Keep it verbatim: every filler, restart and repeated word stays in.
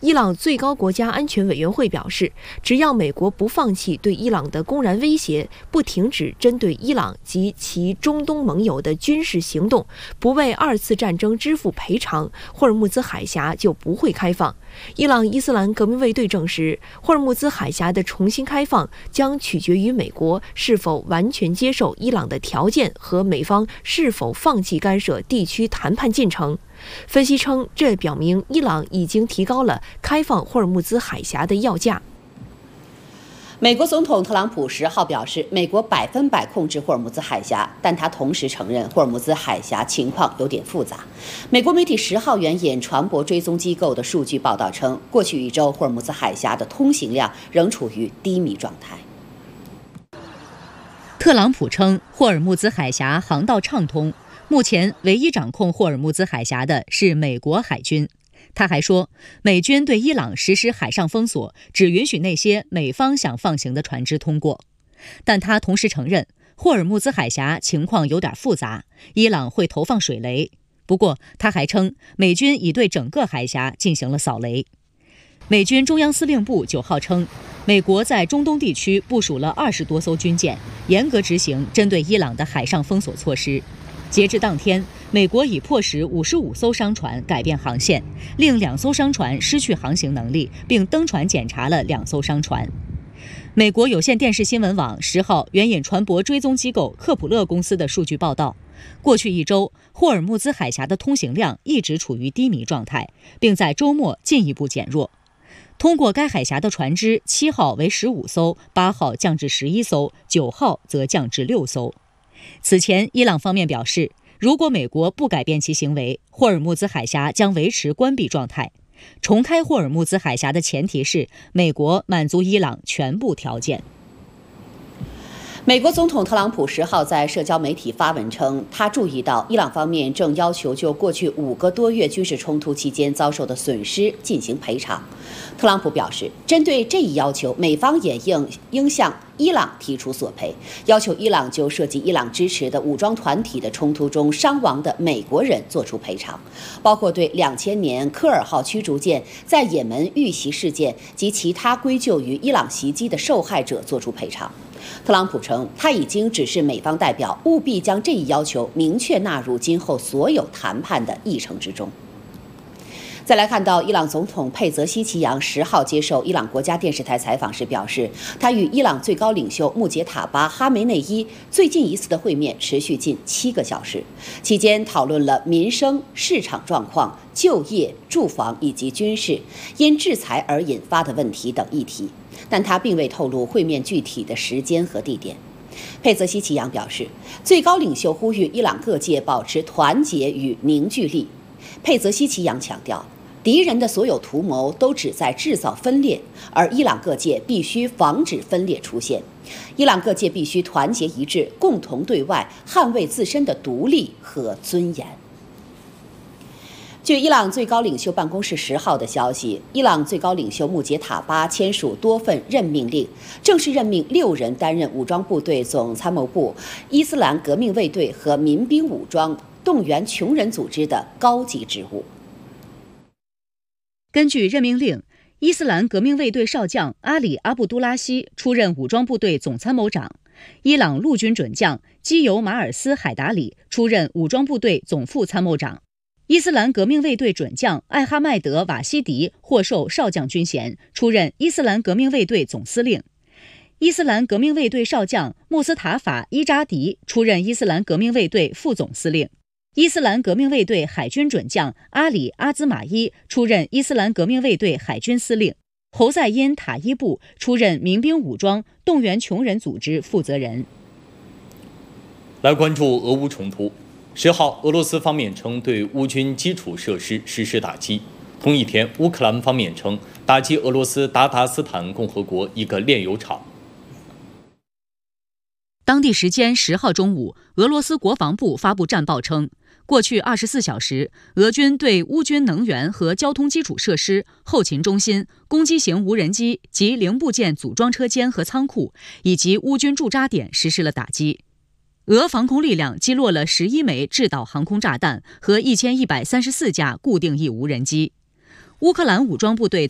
伊朗最高国家安全委员会表示，只要美国不放弃对伊朗的公然威胁，不停止针对伊朗及其中东盟友的军事行动，不为二次战争支付赔偿，霍尔木兹海峡就不会开放。伊朗伊斯兰革命卫队证实，霍尔木兹海峡的重新开放将取决于美国是否完全接受伊朗的条件和美方是否放弃干涉地区谈判进程。分析称，这表明伊朗已经提高了开放霍尔木兹海峡的要价。 美国总统特朗普十号表示，美国百分百控制霍尔木兹海峡，但他同时承认霍尔木兹海峡情况有点复杂。美国媒体十号援引船舶追踪机构的数据报道称，过去一周霍尔木兹海峡的通行量仍处于低迷状态。 特朗普称，霍尔木兹海峡航道畅通，目前唯一掌控霍尔木兹海峡的是美国海军。他还说，美军对伊朗实施海上封锁，只允许那些美方想放行的船只通过。但他同时承认，霍尔木兹海峡情况有点复杂，伊朗会投放水雷。不过，他还称，美军已对整个海峡进行了扫雷。美军中央司令部九号称，美国在中东地区部署了二十多艘军舰，严格执行针对伊朗的海上封锁措施。截至当天，美国已迫使五十五艘商船改变航线，令两艘商船失去航行能力，并登船检查了两艘商船。美国有线电视新闻网十号援引船舶追踪机构科普勒公司的数据报道，过去一周，霍尔木兹海峡的通行量一直处于低迷状态，并在周末进一步减弱。通过该海峡的船只，七号为十五艘，八号降至十一艘，九号则降至六艘。此前，伊朗方面表示，如果美国不改变其行为，霍尔木兹海峡将维持关闭状态。重开霍尔木兹海峡的前提是美国满足伊朗全部条件。 美国总统特朗普十号在社交媒体发文称，他注意到伊朗方面正要求就过去五个多月军事冲突期间遭受的损失进行赔偿。特朗普表示，针对这一要求，美方也应应向伊朗提出索赔，要求伊朗就涉及伊朗支持的武装团体的冲突中伤亡的美国人作出赔偿，包括对两千年科尔号驱逐舰在也门遇袭事件及其他归咎于伊朗袭击的受害者作出赔偿。特朗普称，他已经指示美方代表务必将这一要求明确纳入今后所有谈判的议程之中。再来看到伊朗总统佩泽西奇扬十号接受伊朗国家电视台采访时表示，他与伊朗最高领袖穆杰塔巴·哈梅内伊最近一次的会面持续近七个小时，期间讨论了民生、市场状况、就业、住房以及军事因制裁而引发的问题等议题，但他并未透露会面具体的时间和地点。佩泽西奇扬表示，最高领袖呼吁伊朗各界保持团结与凝聚力。佩泽西奇扬强调，敌人的所有图谋都旨在制造分裂，而伊朗各界必须防止分裂出现。伊朗各界必须团结一致，共同对外捍卫自身的独立和尊严。据伊朗最高领袖办公室十号的消息，伊朗最高领袖穆杰塔巴签署多份任命令，正式任命六人担任武装部队总参谋部、伊斯兰革命卫队和民兵武装动员穷人组织的高级职务。 根据任命令，伊斯兰革命卫队少将阿里·阿布都拉希出任武装部队总参谋长，伊朗陆军准将基尤马尔斯·海达里出任武装部队总副参谋长。伊斯兰革命卫队准将艾哈迈德·瓦西迪获授少将军衔，出任伊斯兰革命卫队总司令。伊斯兰革命卫队少将穆斯塔法·伊扎迪出任伊斯兰革命卫队副总司令。伊斯兰革命卫队海军准将阿里·阿兹马伊出任伊斯兰革命卫队海军司令。侯赛因·塔伊布出任民兵武装动员穷人组织负责人。 来关注俄乌冲突。十号，俄罗斯方面称对乌军基础设施实施打击。同一天，乌克兰方面称打击俄罗斯达达斯坦共和国一个炼油厂。 当地时间十号中午，俄罗斯国防部发布战报称，过去二十四小时，俄军对乌军能源和交通基础设施、后勤中心、攻击型无人机及零部件组装车间和仓库，以及乌军驻扎点实施了打击。俄防空力量击落了十一枚制导航空炸弹和一千一百三十四架固定翼无人机。乌克兰武装部队